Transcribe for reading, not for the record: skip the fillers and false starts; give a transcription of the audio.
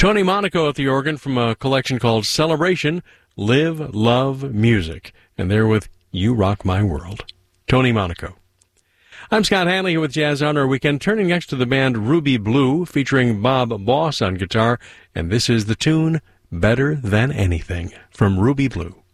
Tony Monaco at the organ from a collection called Celebration, Live, Love, Music. And they're with You Rock My World. Tony Monaco. I'm Scott Hanley here with Jazz on our Weekend, turning next to the band Ruby Blue, featuring Bob Boss on guitar, and this is the tune Better Than Anything from Ruby Blue.